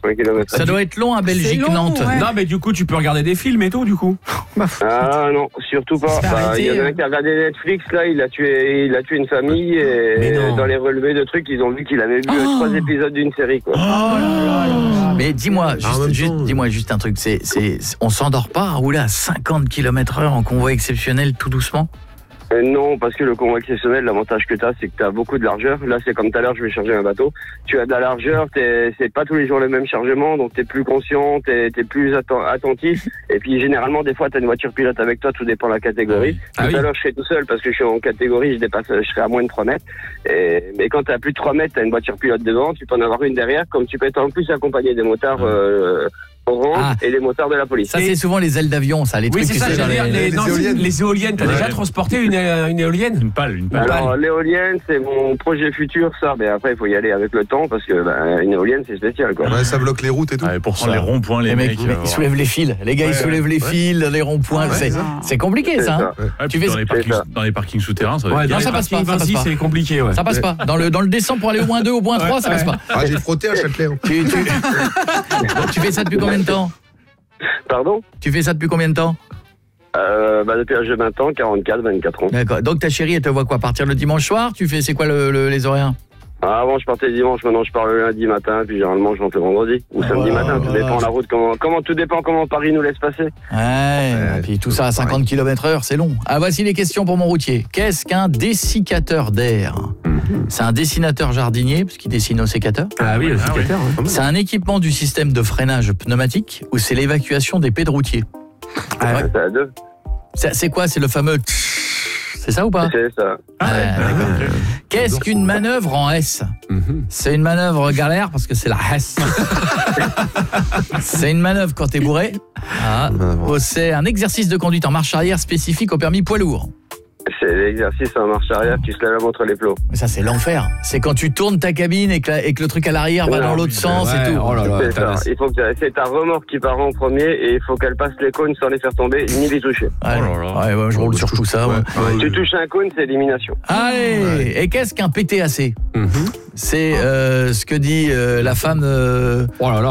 80 km. Ça doit être long à Belgique-Nantes. Ouais. Non, mais du coup, tu peux regarder des films et tout, du coup. Ah non, surtout pas. Il y en a un qui a regardé Netflix, là, il a tué une famille Mais et non. dans les relevés de trucs, ils ont vu qu'il avait vu 3 épisodes d'une série, quoi. Mais dis-moi, dis-moi juste un truc, on s'endort pas à rouler à 50 km/h en convoi exceptionnel tout doucement? Non, parce que le convoi exceptionnel, l'avantage que tu as, c'est que tu as beaucoup de largeur. Là, c'est comme tout à l'heure, je vais charger un bateau. Tu as de la largeur, c'est pas tous les jours le même chargement, donc tu es plus conscient, tu es plus attentif. Et puis, généralement, des fois, tu as une voiture pilote avec toi, tout dépend de la catégorie. Ah oui. Tout à l'heure, je fais tout seul parce que je suis en catégorie, je serai à moins de 3 mètres. Mais quand tu as plus de 3 mètres, tu as une voiture pilote devant, tu peux en avoir une derrière, comme tu peux être en plus accompagné des motards orange et des motards de la police. Ça, c'est souvent les ailes d'avion, ça, les Oui, trucs c'est tu ça, sais, dans j'allais dire, les- les éoliennes. T'as déjà transporté une éolienne? Une pale. Alors, l'éolienne, c'est mon projet futur, ça. Mais après, il faut y aller avec le temps parce que une éolienne, c'est spécial, quoi. Ouais, ça bloque les routes et tout. Ouais, pour prendre les ronds-points, les mecs. ils soulèvent les fils. Les gars, ils soulèvent les fils, les ronds-points. Ouais, c'est compliqué, c'est ça. ça. Hein. Ouais, Tu puis fais dans les parkings souterrains, ça va Ouais, être dans Non, les ça passe parkings pas, ça passe 26, pas. c'est compliqué, ouais. Ça passe pas. Dans le descend pour aller au moins 2, au moins 3, ça passe pas. Ah, j'ai frotté à Châtelet. hein. Tu fais ça depuis combien de temps? Pardon? Tu fais ça depuis combien de temps? Depuis l'âge de 20 ans, 44, 24 ans. D'accord. Donc ta chérie, elle te voit quoi? Partir le dimanche soir? C'est quoi les horaires? Avant, je partais le dimanche, maintenant je pars le lundi matin, puis généralement je rentre le vendredi ou samedi matin, tout dépend de la route, tout dépend comment Paris nous laisse passer. Ouais, et puis tout ça à 50 km/h, c'est long. Ah, voici les questions pour mon routier. Qu'est-ce qu'un dessiccateur d'air? C'est un dessinateur jardinier, parce qu'il dessine au sécateur. Ah oui, le sécateur. Ouais. C'est un équipement du système de freinage pneumatique ou c'est l'évacuation des pets de routier? C'est à deux. C'est quoi? C'est le fameux... C'est ça ou pas? C'est ça. D'accord. Qu'est-ce qu'une manœuvre en S? C'est une manœuvre galère parce que c'est la S. C'est une manœuvre quand t'es bourré. C'est un exercice de conduite en marche arrière spécifique au permis poids lourd. C'est l'exercice en marche arrière, tu se lèves entre les plots. Mais ça, c'est l'enfer. C'est quand tu tournes ta cabine et que le truc à l'arrière va dans l'autre sens et tout. Oh là là, C'est ça. Il faut que c'est ta remorque qui part en premier et il faut qu'elle passe les cônes sans les faire tomber ni les toucher. Ouais, je roule sur tout ça. Ouais. Tu touches un cône, c'est élimination. Allez, et qu'est-ce qu'un PTAC? C'est ce que dit la femme... Oh là là.